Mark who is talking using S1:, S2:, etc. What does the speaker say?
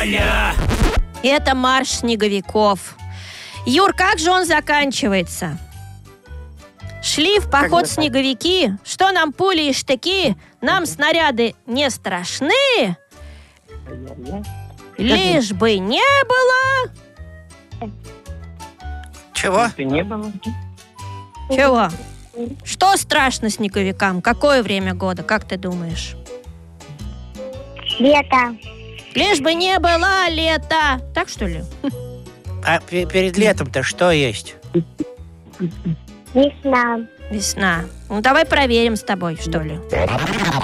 S1: ля-ля.
S2: Это марш снеговиков. Юр, как же он заканчивается? Шли в поход снеговики, что нам пули и штыки, нам снаряды не страшны, лишь бы не было...
S1: Чего?
S3: Не было.
S2: Чего? Что страшно снеговикам? Какое время года, как ты думаешь?
S4: Лето.
S2: Лишь бы не было лета. Так что ли?
S1: А перед летом-то что есть?
S4: Весна.
S2: Весна. Ну, давай проверим с тобой, что ли.